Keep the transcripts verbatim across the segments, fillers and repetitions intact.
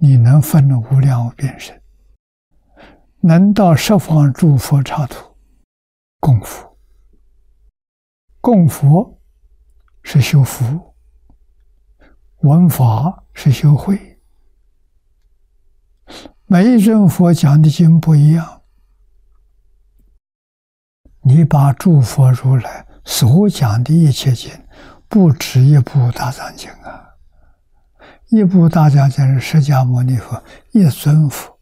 你能分无量无边身，能到十方诸佛刹土供佛。供佛是修福，闻法是修慧。每一尊佛讲的经不一样，你把诸佛如来所讲的一切经，不止一部大藏经啊！一部大藏经是释迦牟尼佛一尊佛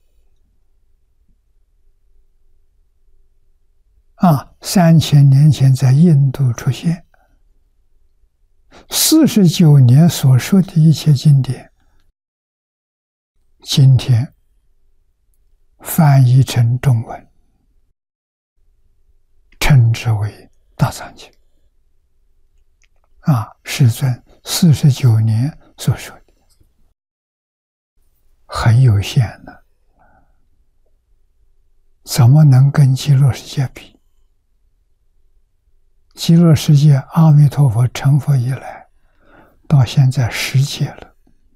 啊，三千年前在印度出现，四十九年所说的一切经典，今天翻译成中文，称之为大藏经啊，世尊四十九年所说的，很有限的，怎么能跟极乐世界比？极乐世界阿弥陀佛成佛以来，到现在十劫了，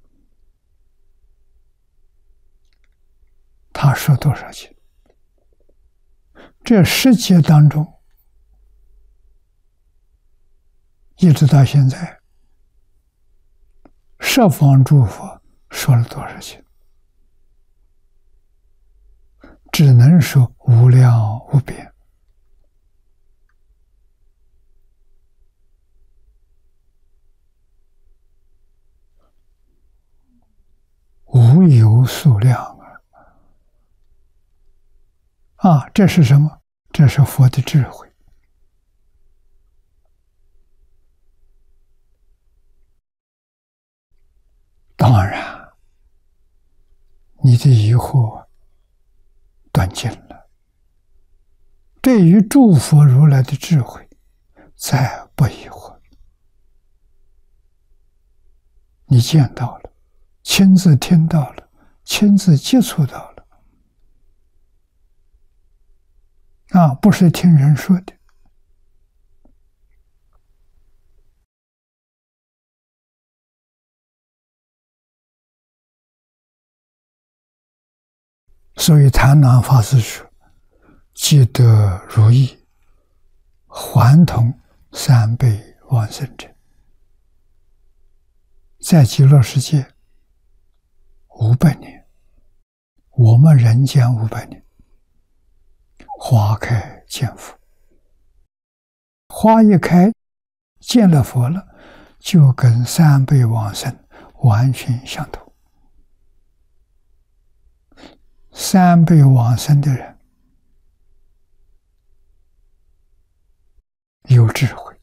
他说多少经？这十劫当中，一直到现在，十方诸佛说了多少经？只能说无量无边。无有数量啊！啊，这是什么？这是佛的智慧。当然，你的疑惑断尽了。对于诸佛如来的智慧，再不疑惑。你见到了，亲自听到了，亲自接触到了，啊，不是听人说的。所以谭鸾法师说：“既得如意，还同三辈往生者。”在极乐世界五百年，我们人间五百年，花开见佛，花一开见了佛了，就跟三辈往生完全相同。三辈往生的人有智慧，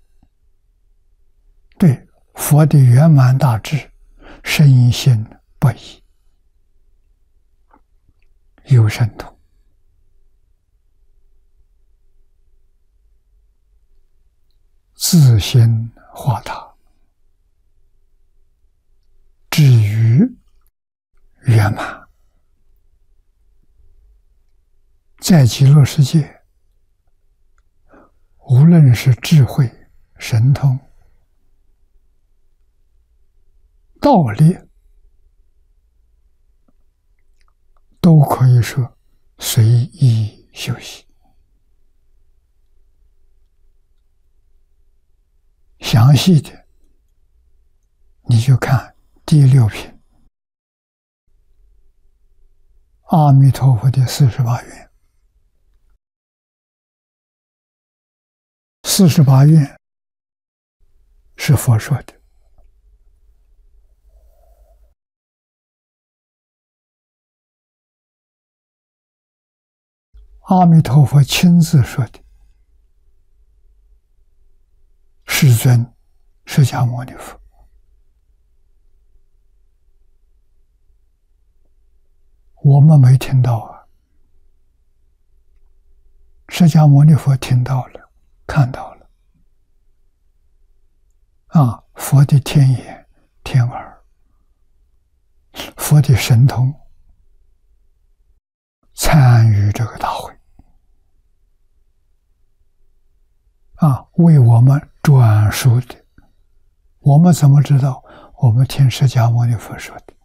对佛的圆满大智深信不疑，有神通，自心化大，至于圆满。在极乐世界，无论是智慧、神通、道力，都可以说随意修习。详细的，你就看第六品阿弥陀佛的四十八愿。四十八愿是佛说的，阿弥陀佛亲自说的，世尊释迦牟尼佛。我们没听到啊，释迦牟尼佛听到了，看到了。啊，佛的天眼、天耳，佛的神通，参与这个大会，啊，为我们转述的。我们怎么知道？我们听释迦牟尼佛说的。